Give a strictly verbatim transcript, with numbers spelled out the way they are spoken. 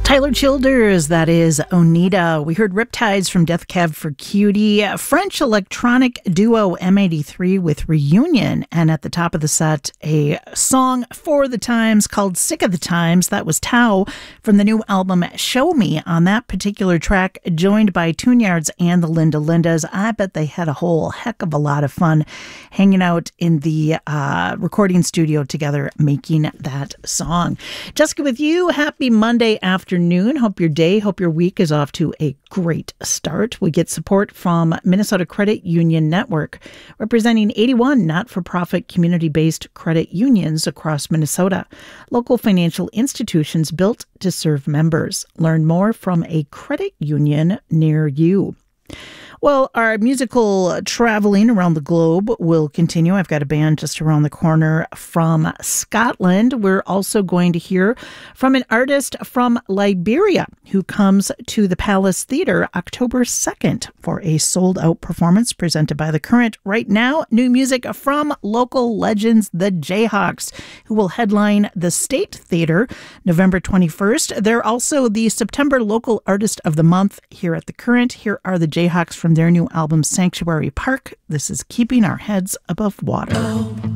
Tyler Childers, that is Oneida. We heard Riptides from Death Cab for Cutie, French electronic duo M eighty-three with Reunion, and at the top of the set, a song for the times called Sick of the Times. That was Tao from the new album Show Me. On that particular track, joined by Tune-Yards and the Linda Lindas. I bet they had a whole heck of a lot of fun hanging out in the uh, recording studio together making that song. Jessica with you. Happy Monday afternoon. Hope your day, hope your week is off to a great start. We get support from Minnesota Credit Union Network, representing eighty-one not-for-profit community-based credit unions across Minnesota. Local financial institutions built to serve members. Learn more from a credit union near you. Well, our musical traveling around the globe will continue. I've got a band just around the corner from Scotland. We're also going to hear from an artist from Liberia who comes to the Palace Theatre October second for a sold-out performance presented by The Current. Right now, new music from local legends, the Jayhawks, who will headline the State Theatre November twenty-first. They're also the September Local Artist of the Month here at The Current. Here are the Jayhawks from their new album Sanctuary Park. This is Keeping Our Heads Above Water.